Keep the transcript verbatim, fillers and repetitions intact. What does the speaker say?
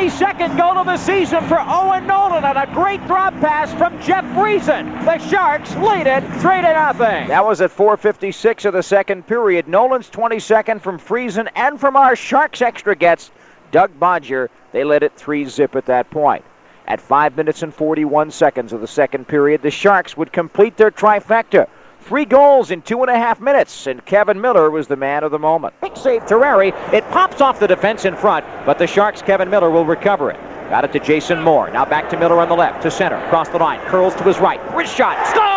twenty-second goal of the season for Owen Nolan on a great drop pass from Jeff Friesen. The Sharks lead it three to nothing. That was at four fifty-six of the second period. Nolan's twenty-second from Friesen and from our Sharks extra gets Doug Bodger. They led it three zip at that point. At five minutes and forty-one seconds of the second period, the Sharks would complete their trifecta. Three goals in two and a half minutes, and Kevin Miller was the man of the moment. Big save, Terreri. It pops off the defense in front, but the Sharks' Kevin Miller will recover it. Got it to Jason Moore. Now back to Miller on the left, to center, across the line, curls to his right. Wrist shot, score!